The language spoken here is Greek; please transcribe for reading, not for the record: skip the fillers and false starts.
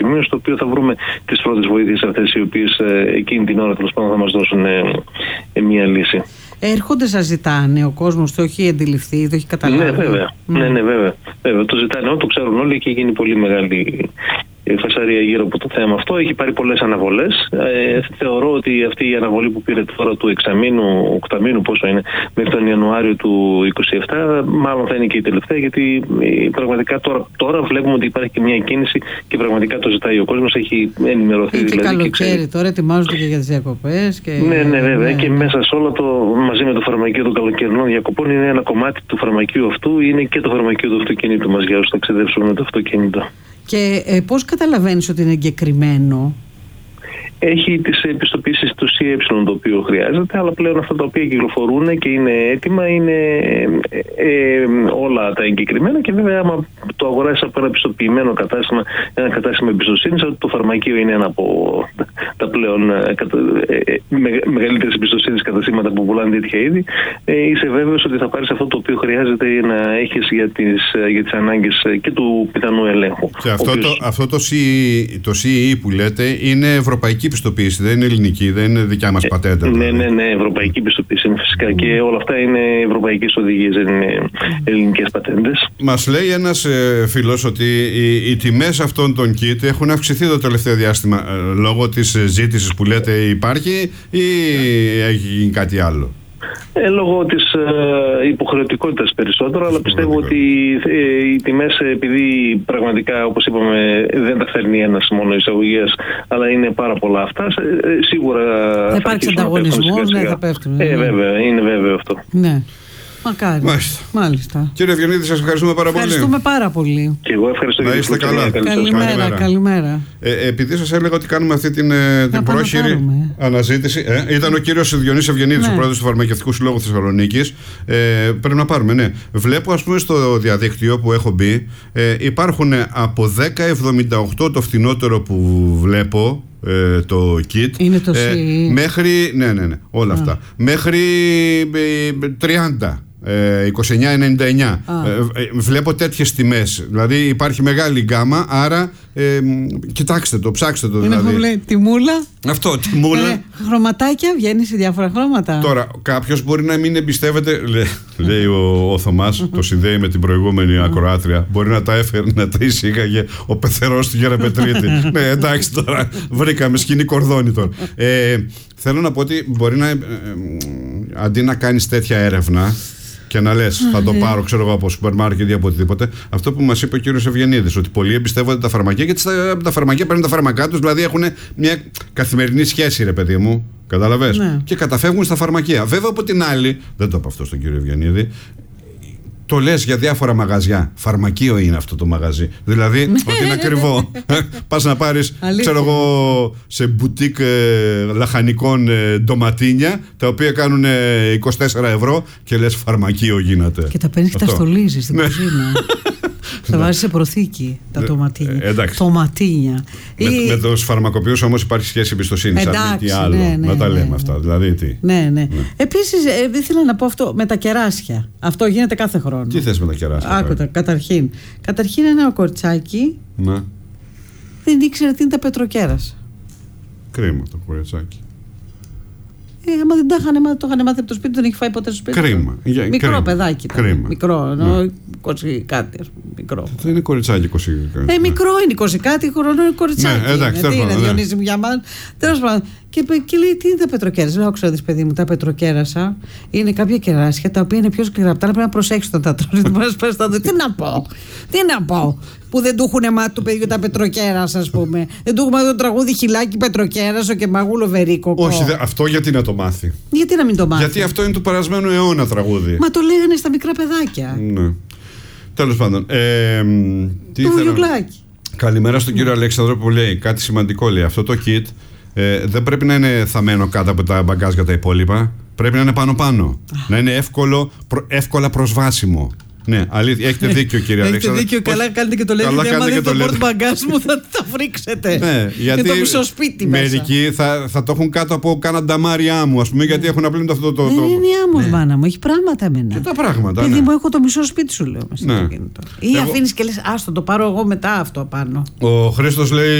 σημείο στο οποίο θα βρούμε τις πρώτες βοήθειες αυτές, οι οποίες εκείνη την ώρα τέλος πάντων θα μας δώσουν μια λύση. Έρχονται, σας ζητάνε ο κόσμος, το έχει αντιληφθεί, το έχει καταλάβει? Ναι, βέβαια. Βέβαια. Το ζητάνε, το ξέρουν όλοι και έχει γίνει πολύ μεγάλη φασαρία γύρω από το θέμα αυτό. Έχει πάρει πολλές αναβολές. Θεωρώ ότι αυτή η αναβολή που πήρε τώρα του εξαμήνου, οκταμήνου, πόσο είναι, μέχρι τον Ιανουάριο του 2027, μάλλον θα είναι και η τελευταία, γιατί πραγματικά τώρα βλέπουμε ότι υπάρχει και μια κίνηση και πραγματικά το ζητάει ο κόσμος. Έχει ενημερωθεί και δηλαδή. Καλοκαίρι τώρα ετοιμάζονται και για τις διακοπές. Ναι, βέβαια. Και μέσα σε όλο μαζί με το φαρμακείο των καλοκαιρινών διακοπών είναι ένα κομμάτι του φαρμακείου αυτού, είναι και το φαρμακείο του αυτοκινήτου μας για όσους ταξιδεύσουν με το αυτοκίνητο. Και πώς καταλαβαίνεις ότι είναι εγκεκριμένο? Έχει τις επιστοποιήσεις του ΣΥΕ το οποίο χρειάζεται, αλλά πλέον αυτά τα οποία κυκλοφορούν και είναι έτοιμα είναι όλα τα εγκεκριμένα, και βέβαια άμα το αγοράσεις από ένα επιστοποιημένο κατάστημα, ένα κατάστημα εμπιστοσύνης, ότι το φαρμακείο είναι ένα από τα πλέον μεγαλύτερες εμπιστοσύνης καταστήματα που πουλάνε τέτοια είδη, είσαι βέβαιος ότι θα πάρεις αυτό το οποίο χρειάζεται να έχεις για τις ανάγκες και του πιθανού ελέγχου. Και αυτό το CE που λέτε είναι ευρωπαϊκή πιστοποίηση, δεν είναι ελληνική, δεν είναι δικιά μας πατέντα. Ναι, ευρωπαϊκή πιστοποίηση είναι φυσικά, και όλα αυτά είναι ευρωπαϊκές οδηγίες, δεν είναι ελληνικές πατέντες. Μας λέει ένας φίλος ότι οι τιμές αυτών των kit έχουν αυξηθεί το τελευταίο διάστημα λόγω της ζήτησης που λέτε υπάρχει, ή έχει γίνει κάτι άλλο? Λόγω της υποχρεωτικότητας περισσότερο, αλλά πιστεύω ότι οι τιμές, επειδή πραγματικά, όπως είπαμε, δεν τα φέρνει ένας μόνο εισαγωγέας, αλλά είναι πάρα πολλά αυτά, σίγουρα θα υπάρξει ανταγωνισμός, θα πέφτουν. Βέβαια, είναι βέβαιο αυτό. Ναι. Μακάρι. Μάλιστα. Κύριε Ευγενίδη, σας ευχαριστούμε πάρα πολύ. Ευχαριστούμε πάρα πολύ. Και εγώ ευχαριστώ. Να είστε καλά. Καλημέρα. Επειδή σας έλεγα ότι κάνουμε αυτή την πρόχειρη αναζήτηση, ήταν ο κύριος Διονύσης Ευγενίδης, ο πρόεδρος του Φαρμακευτικού Συλλόγου Θεσσαλονίκης. Πρέπει να πάρουμε, ναι. Βλέπω, ας πούμε, στο διαδίκτυο που έχω μπει, υπάρχουν από 10,78 το φθηνότερο που βλέπω, το kit, είναι το μέχρι, ναι, όλα αυτά, μέχρι 30. 29,99. Βλέπω τέτοιες τιμές. Δηλαδή υπάρχει μεγάλη γκάμα. Άρα κοιτάξτε το, ψάξτε το. Δηλαδή. Είναι τιμούλα. Αυτό, τιμούλα. Χρωματάκια, βγαίνει σε διάφορα χρώματα. Τώρα, κάποιος μπορεί να μην εμπιστεύεται, λέει ο Θωμάς, το συνδέει με την προηγούμενη ακροάτρια. Μπορεί να τα έφερε, να τα εισήγαγε ο πεθερός του Γεραπετρίτη. Ναι, εντάξει τώρα, βρήκαμε σκηνή κορδόνι τώρα. Θέλω να πω ότι μπορεί να, αντί να κάνεις τέτοια έρευνα και να λες θα το πάρω, ξέρω εγώ, από σούπερ μάρκετ ή από οτιδήποτε, αυτό που μας είπε ο κύριος Ευγενίδης, ότι πολλοί εμπιστεύονται τα φαρμακεία, γιατί τα φαρμακεία παίρνουν τα φάρμακά τους, δηλαδή έχουν μια καθημερινή σχέση, ρε παιδί μου, καταλαβες, και καταφεύγουν στα φαρμακεία. Βέβαια, από την άλλη, δεν το είπα αυτό στον κύριο Ευγενίδη, το λες για διάφορα μαγαζιά. Φαρμακείο είναι αυτό το μαγαζί. Δηλαδή ότι είναι ακριβό. Πας να πάρεις, ξέρω εγώ, σε μπουτίκ λαχανικών ντοματίνια, τα οποία κάνουν 24 ευρώ, και λες φαρμακείο γίνεται. Και τα παίρνεις και τα στολίζεις στην κουζίνα. Θα βάζεις σε προθήκη τα τοματίνια. Με τους φαρμακοποιούς όμως υπάρχει σχέση εμπιστοσύνης. Να τα λέμε αυτά. Δηλαδή τι. Ναι. Επίσης, ήθελα να πω αυτό με τα κεράσια. Αυτό γίνεται κάθε χρόνο. Τι θες με τα κεράσια? Άκουτα, καταρχήν ένα κοριτσάκι δεν ήξερε τι είναι τα πετροκέρασα. Κρίμα το κοριτσάκι. Άμα δεν το είχαν μάθει από το σπίτι, δεν έχει φάει ποτέ στο σπίτι. Κρίμα. Μικρό παιδάκι. Μικρό, ναι. 20 κάτι, μικρό. Δεν είναι κοριτσάκι 20 κάτι. Μικρό είναι 20 κάτι, χρονό είναι κοριτσάκι. Ναι, εντάξει, τι είναι, Διονύση μου, για μάλλον. Τέλος πάντων. Και λέει, τι είναι τα πετροκέρασα? Λέω, ξέρεις, παιδί μου, τα πετροκέρασα είναι κάποια κεράσια τα οποία είναι πιο σκληρά. Αλλά πρέπει να προσέξεις όταν τα τρως. Τι να πω. Που δεν του έχουν μάθει του παιδιού τα πετροκέρασα, ας πούμε. Δεν του έχουν μάθει το τραγούδι Χιλάκι Πετροκέρασο και Μαγούλο Βερίκοκο. Όχι, αυτό γιατί να το μάθει? Γιατί να μην το μάθει? Γιατί αυτό είναι του περασμένου αιώνα τραγούδι. Μα το λέγανε στα μικρά παιδάκια. Ναι. Τέλος πάντων. Το Βουγιουκλάκι. Καλημέρα στον κύριο Αλέξανδρο που λέει κάτι σημαντικό. Λέει αυτό το kit δεν πρέπει να είναι θαμμένο κάτω από τα μπαγκάζια τα υπόλοιπα. Πρέπει να είναι πάνω-πάνω. Να είναι εύκολα προσβάσιμο. Ναι, αλήθεια, έχετε δίκιο, κύριε Αλέξανδρο. Έχετε δίκιο, καλά κάνετε και το λέτε. Γιατί άμα δείτε το πόρτ μπαγκάζ μου θα τα φρίξετε. Ναι, γιατί το μισό σπίτι μέσα. Μερικοί θα το έχουν κάτω από κάνα νταμάρι άμμου, ας πούμε, γιατί έχουν απλή αυτό το. Δεν είναι άμμος, μάνα μου, έχει πράγματα εμένα. Και τα πράγματα. Παιδί μου, έχω το μισό σπίτι σου, λέω μέσα στο κινητό. Ή αφήνεις και λες, άστο, το πάρω εγώ μετά αυτό απάνω. Ο Χρήστος λέει.